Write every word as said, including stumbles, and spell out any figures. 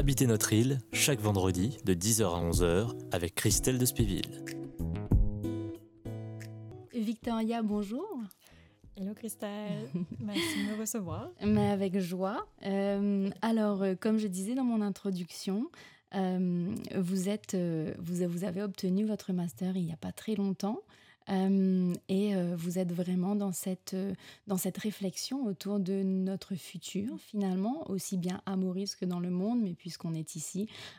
Habiter notre île, chaque vendredi de dix heures à onze heures avec Christelle de Spéville. Victoria, bonjour. Hello Christelle, merci de me recevoir. Mais avec joie. Euh, alors, euh, comme je disais dans mon introduction, euh, vous, êtes, euh, vous, vous avez obtenu votre master il n'y a pas très longtemps. Euh, et euh, vous êtes vraiment dans cette, euh, dans cette réflexion autour de notre futur, finalement, aussi bien à Maurice que dans le monde, mais puisqu'on est ici,